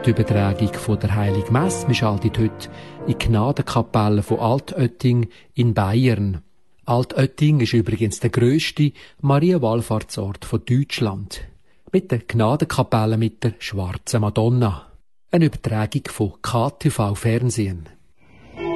die Übertragung von der Heiligen Messe. Wir schalten heute in die Gnadenkapelle von Altötting in Bayern. Altötting ist übrigens der grösste Marienwallfahrtsort von Deutschland. Mit der Gnadenkapelle mit der Schwarzen Madonna. Eine Übertragung von KTV Fernsehen.